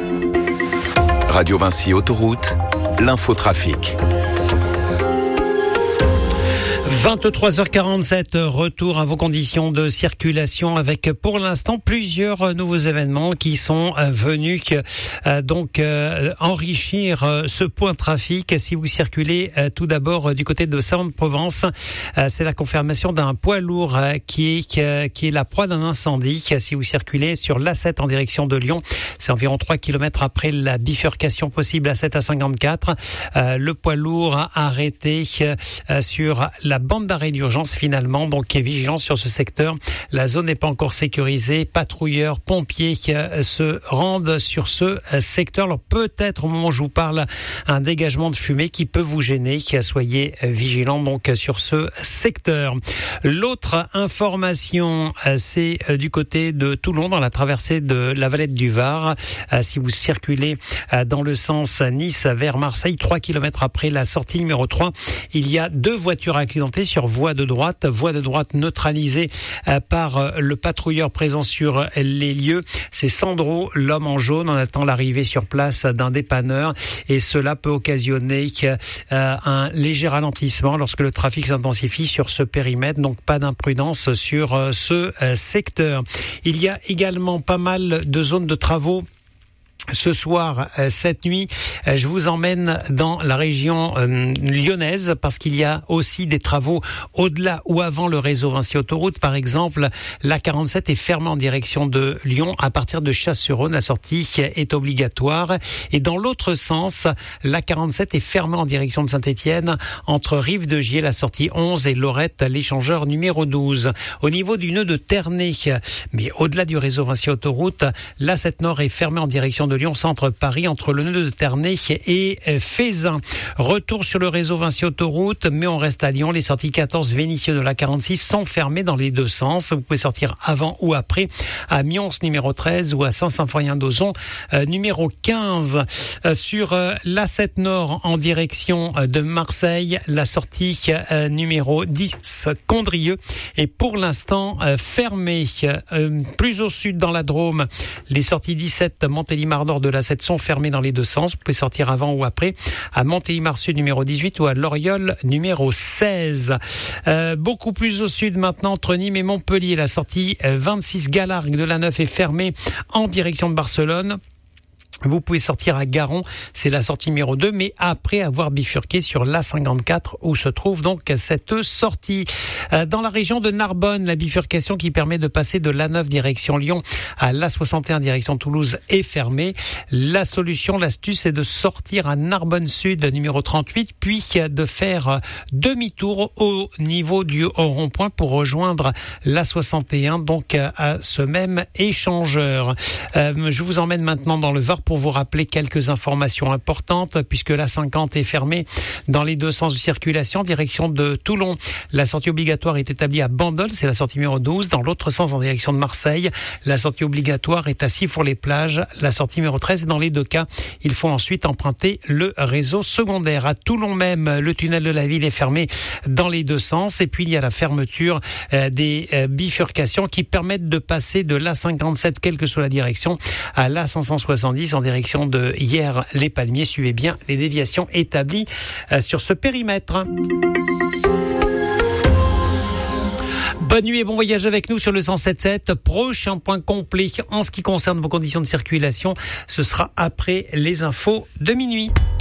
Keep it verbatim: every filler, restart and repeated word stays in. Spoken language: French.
Radio Vinci Autoroute, l'infotrafic. vingt-trois heures quarante-sept, retour à vos conditions de circulation avec pour l'instant plusieurs nouveaux événements qui sont venus euh, donc euh, enrichir euh, ce point trafic. Si vous circulez euh, tout d'abord euh, du côté de Salon-de-Provence, euh, c'est la confirmation d'un poids lourd euh, qui, est, euh, qui est la proie d'un incendie. Si vous circulez sur l'A sept en direction de Lyon, c'est environ trois kilomètres après la bifurcation possible A sept à cinquante-quatre. Euh, le poids lourd a arrêté euh, sur la bande d'arrêt d'urgence finalement, donc qui est vigilant sur ce secteur. La zone n'est pas encore sécurisée. Patrouilleurs, pompiers euh, se rendent sur ce euh, secteur. Alors peut-être au moment où je vous parle, un dégagement de fumée qui peut vous gêner. Soyez euh, vigilants donc sur ce secteur. L'autre information, euh, c'est euh, du côté de Toulon, dans la traversée de la Valette du Var. Euh, si vous circulez euh, dans le sens Nice vers Marseille, trois kilomètres après la sortie numéro trois, il y a deux voitures accidentées sur voie de droite, voie de droite neutralisée euh, par euh, le patrouilleur présent sur euh, les lieux. C'est Sandro, l'homme en jaune. On attend l'arrivée sur place d'un dépanneur et cela peut occasionner euh, un léger ralentissement lorsque le trafic s'intensifie sur ce périmètre. Donc pas d'imprudence sur euh, ce euh, secteur. Il y a également pas mal de zones de travaux. Ce soir, euh, cette nuit, euh, je vous emmène dans la région euh, lyonnaise parce qu'il y a aussi des travaux au-delà ou avant le réseau Vinci Autoroute. Par exemple, l'A quarante-sept est fermée en direction de Lyon à partir de Chasse-sur-Rhône. La sortie est obligatoire. Et dans l'autre sens, l'A quarante-sept est fermée en direction de Saint-Étienne entre Rive-de-Gier, la sortie onze, et Lorette, l'échangeur numéro douze. Au niveau du nœud de Ternay, mais au-delà du réseau Vinci Autoroute, l'A sept Nord est fermée en direction de Lyon Centre Paris entre le nœud de Ternay et Fézin. Retour sur le réseau Vinci Autoroute, mais on reste à Lyon. Les sorties quatorze Vénitieux de l'A quarante-six sont fermées dans les deux sens. Vous pouvez sortir avant ou après à Mions numéro treize ou à Saint-Symphorien-d'Ozon euh, numéro quinze. Euh, sur euh, l'A sept Nord en direction euh, de Marseille, la sortie euh, numéro dix Condrieu est pour l'instant euh, fermée. Euh, plus au sud dans la Drôme, les sorties dix-sept Montélimar nord de l'A sept sont fermés dans les deux sens. Vous pouvez sortir avant ou après à Montélimar Sud numéro dix-huit ou à Loriol numéro seize. Euh, beaucoup plus au sud maintenant entre Nîmes et Montpellier. La sortie vingt-six Galargues de l'A neuf est fermée en direction de Barcelone. Vous pouvez sortir à Garon, c'est la sortie numéro deux, mais après avoir bifurqué sur l'A cinquante-quatre où se trouve donc cette sortie. Dans la région de Narbonne, la bifurcation qui permet de passer de l'A neuf direction Lyon à l'A soixante et un direction Toulouse est fermée. La solution, l'astuce, c'est de sortir à Narbonne Sud numéro trente-huit, puis de faire demi-tour au niveau du rond-point pour rejoindre l'A soixante et un, donc à ce même échangeur. Euh, je vous emmène maintenant dans le Var pour vous rappeler quelques informations importantes, puisque l'A cinquante est fermée dans les deux sens de circulation, direction de Toulon. La sortie obligatoire est établie à Bandol, c'est la sortie numéro douze. Dans l'autre sens, en direction de Marseille, la sortie obligatoire est à Sifour-les-Plages, la sortie numéro treize. Et dans les deux cas, il faut ensuite emprunter le réseau secondaire. À Toulon même, le tunnel de la ville est fermé dans les deux sens. Et puis, il y a la fermeture euh, des euh, bifurcations qui permettent de passer de l'A cinquante-sept, quelle que soit la direction, à l'A cinq cent soixante-dix en direction de Hyères-les-Palmiers. Suivez bien les déviations établies euh, sur ce périmètre. Bonne nuit et bon voyage avec nous sur le cent sept sept. Prochain point complet en ce qui concerne vos conditions de circulation, ce sera après les infos de minuit.